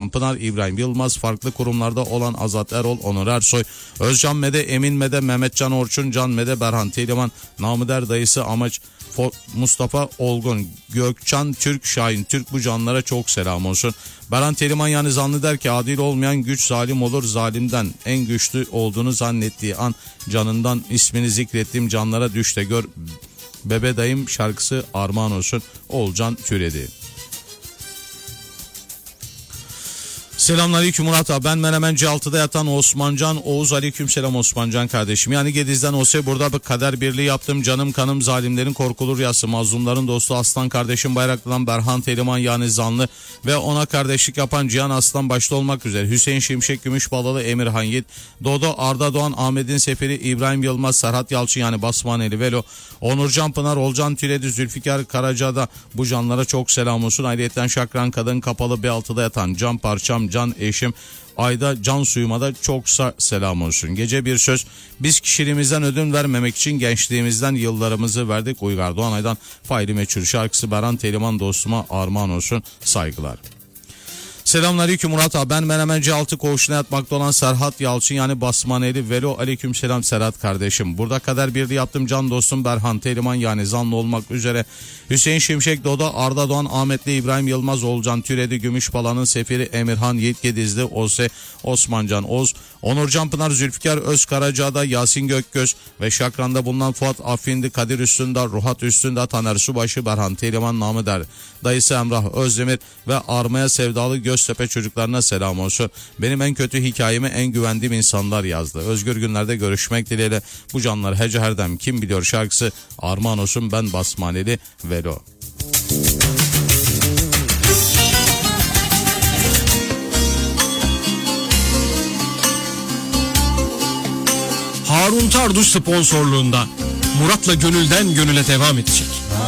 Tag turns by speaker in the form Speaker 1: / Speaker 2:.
Speaker 1: Onurcan Pınar, İbrahim Yılmaz, farklı kurumlarda olan Azat Erol, Onur Ersoy, Özcan Mede, Emin Mede, Mehmetcan Orçun, Can Mede, Berhan Teliman, Namıder dayısı Amaç, Mustafa Olgun, Gökçan Türk, Şahin Türk, bu canlara çok selam olsun. Berhan Teliman yani zanlı der ki adil olmayan güç zalim olur, zalimden en güçlü olduğunu zannettiği an canından ismini zikrettiğim canlara düş de gör. Bebe dayım şarkısı armağan olsun. Olcan Türedi. Selamünaleyküm Murat abi, ben Menemenci 6'da yatan Osmancan Oğuz, aleykümselam Osmancan kardeşim. Yani Gediz'den olsa burada bir kader birliği yaptım, canım kanım zalimlerin korkulu rüyası, mazlumların dostu Aslan kardeşim Bayraklı'dan Berhan Teliman yani zanlı ve ona kardeşlik yapan Cihan Aslan başta olmak üzere Hüseyin Şimşek Gümüşbalalı, Emirhan Yiğit, Dodo, Arda Doğan, Ahmet'in Seferi, İbrahim Yılmaz, Serhat Yalçın yani Basmaneli Velo, Onurcan Pınar, Olcan Türedi, Zülfikar Karaca'da bu canlara çok selam olsun. Ayrıyeten Şakran Kadın Kapalı B6'da yatan Can Parçam, Can eşim Ayda, Can Suyuma da çok selam olsun. Gece bir söz, biz kişiliğimizden ödün vermemek için gençliğimizden yıllarımızı verdik. Uygar Doğanay'dan Faili Meçhul şarkısı Berhan Teliman dostuma armağan olsun, saygılar. Selamünaleyküm Murat abi, ben Menemenci 6 koğuşuna yatmakta olan Serhat Yalçın yani Basmaneli Velo, aleykümselam Serhat kardeşim. Burada kader birliği yaptım can dostum Berhan Teliman yani zanlı olmak üzere Hüseyin Şimşek, Doda, Arda Doğan, Ahmetli, İbrahim Yılmaz, Olcan Türedi, Gümüşpala'nın Seferi, Emirhan Yiğit Gedizli, Ose, Osmancan Oz, Onurcan Pınar, Zülfikar Özkaraca'da, Yasin Gökgöz ve Şakran'da bulunan Fuat Affindi, Kadir Üstünde, Ruhat Üstünde, Taner Subaşı, Berhan Teliman, Namıder dayısı Emrah Özdemir ve Armaya sevdalı Göztepe çocuklarına selam olsun. Benim en kötü hikayemi en güvendiğim insanlar yazdı. Özgür günlerde görüşmek dileğiyle bu canlar hece herdem kim biliyor şarkısı armağan olsun, ben Basmaneli Velo.
Speaker 2: Harun Tarduş sponsorluğunda Murat'la gönülden gönüle devam edecek.